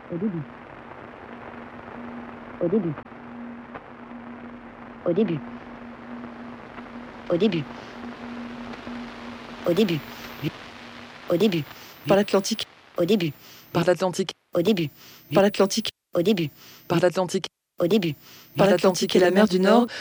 Au début. Au début. Au début. Au début. Au début. Au début. Par l'Atlantique. Au début. Par l'Atlantique. Au début. Par l'Atlantique. Au début. Par l'Atlantique. Au début. Par l'Atlantique et la mer du Nord.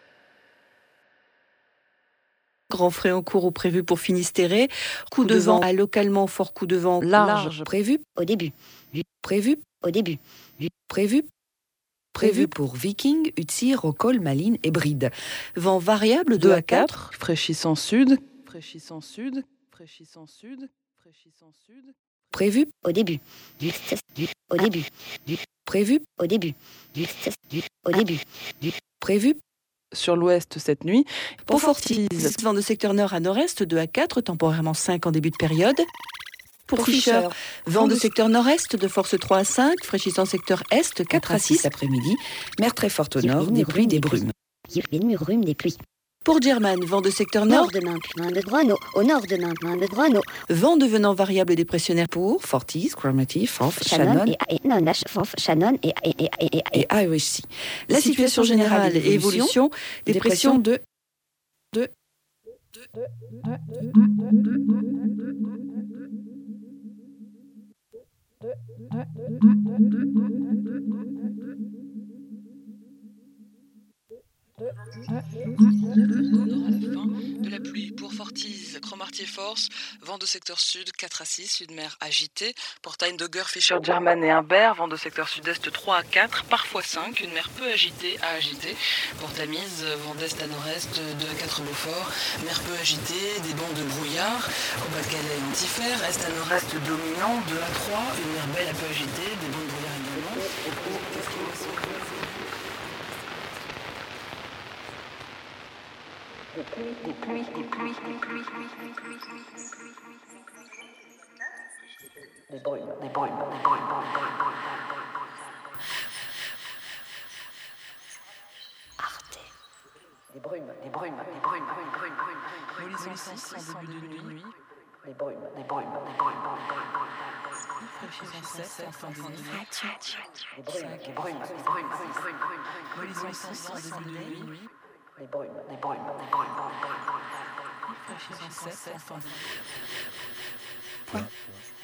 Grand fréon court ou prévu pour Finistéré. Coup de vent à localement fort coup de vent large. Prévu. Au début. Prévu. Au début. Prévu. Prévu pour Viking, Utsir, Rocol, Malines et Bride. Vent variable 2 à 4. Fraîchissant sud. Fraîchissant sud. Fraîchissant sud. Fraîchissant sud. Prévu. Au début. Au début. Prévu. Au début. Au début. Prévu. Sur l'ouest cette nuit. Pour Fortise, vent de secteur nord à nord-est 2 à 4, temporairement 5 en début de période. Pour Fischer, vent de secteur nord-est de force 3 à 5, fraîchissant secteur est 4 à 6 après-midi. Mer très forte au nord, des pluies, des brumes. Des pluies. Pour German, vent de secteur nord, Nord de main de Drano. Au nord de main de Drano. vent devenant variable et dépressionnaire pour Fortise, Cromarty, Forth, Shannon Shannon et IOC. La situation générale et évolution, dépression de de la pluie pour Fortise, Cromarty Force, vent de secteur sud 4 à 6, sud-mer agité, pour Tyne-Dogger, Fischer, German et Humbert, vent de secteur sud-est 3 à 4, parfois 5, une mer peu agitée à agitée, pour Tamise, vent d'est à nord-est 2 à 4 Beaufort, mer peu agitée, des bancs de brouillard, au Pas-de-Calais antifère, est à nord-est dominant 2 à 3, une mer belle à peu agitée, des bancs de brouillard également. Des pluies. Des brumes. Arte. Des brumes. Molissant 6 en début de nuit. Des brumes. Fraîchissant 7 en fin de nuit. Des brumes. Molissant 6 en début de nuit. Des brumes. Fraîchissant 7 en fin de nuit.